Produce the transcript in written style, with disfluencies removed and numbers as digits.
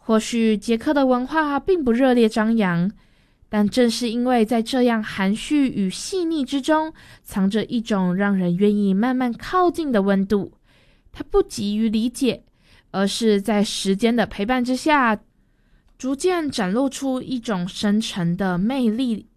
或许捷克的文化并不热烈张扬，但正是因为在这样含蓄与细腻之中，藏着一种让人愿意慢慢靠近的温度。它不急于理解，而是在时间的陪伴之下，逐渐展露出一种深沉的魅力